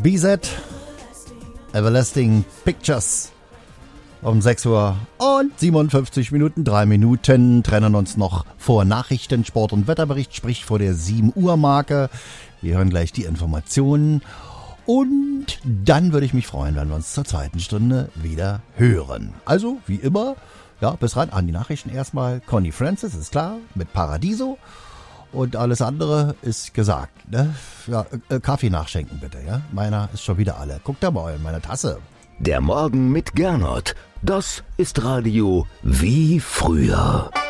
BZ, Everlasting Pictures. Um 6 Uhr und 57 Minuten, 3 Minuten trennen uns noch vor Nachrichten, Sport und Wetterbericht, sprich vor der 7 Uhr Marke. Wir hören gleich die Informationen und dann würde ich mich freuen, wenn wir uns zur zweiten Stunde wieder hören. Also, wie immer, ja, bis ran an die Nachrichten erstmal. Connie Francis, ist klar, mit Paradiso. Und alles andere ist gesagt. Ne? Ja, Kaffee nachschenken bitte, ja? Meiner ist schon wieder alle. Guckt da mal in meine Tasse. Der Morgen mit Gernot. Das ist Radio wie früher.